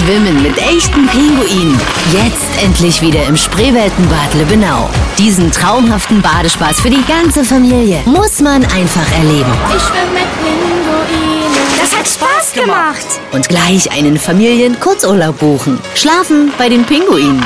Schwimmen mit echten Pinguinen. Jetzt endlich wieder im Spreeweltenbad Lübbenau. Diesen traumhaften Badespaß für die ganze Familie muss man einfach erleben. Ich schwimme mit Pinguinen. Das hat Spaß gemacht. Und gleich einen Familien-Kurzurlaub buchen. Schlafen bei den Pinguinen.